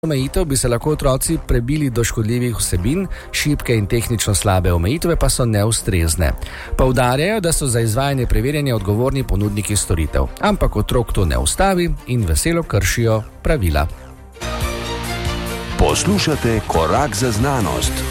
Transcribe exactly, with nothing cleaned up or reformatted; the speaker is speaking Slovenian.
omejitev bi se lahko otroci prebili do škodljivih vsebin, šibke in tehnično slabe omejitve pa so neustrezne. Poudarjajo, da so za izvajanje preverjanja odgovorni ponudniki storitev, ampak otrok to ne ustavi in veselo kršijo pravila. Poslušate Korak za znanost.